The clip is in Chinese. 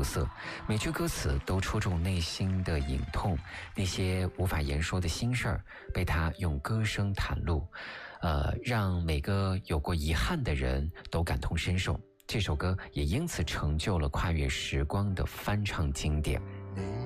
色，每句歌词都戳中内心的隐痛，那些无法言说的心事儿被他用歌声袒露，让每个有过遗憾的人都感同身受。这首歌也因此成就了跨越时光的翻唱经典。